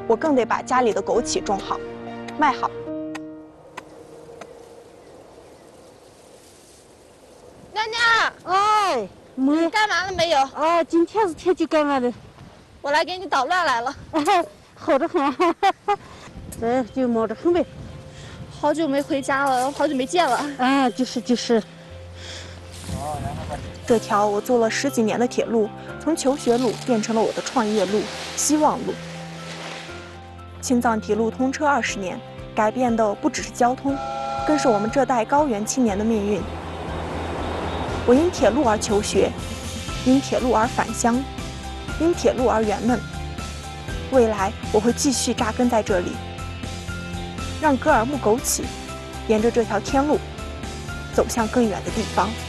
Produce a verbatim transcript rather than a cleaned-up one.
我更得把家里的枸杞种好，卖好。 娘娘， 哎，没你干完了没有？ 啊，今天是天气干完的。 我来给你捣乱来了。 好得很，这就忙着很呗。 好久没回家了，好久没见了。 啊，就是就是。 这条我做了十几年的铁路，从求学路变成了我的创业路、希望路。青藏铁路通车二十年，改变的不只是交通，更是我们这代高原青年的命运。我因铁路而求学，因铁路而返乡，因铁路而圆梦。未来我会继续扎根在这里，让格尔木枸杞沿着这条天路走向更远的地方。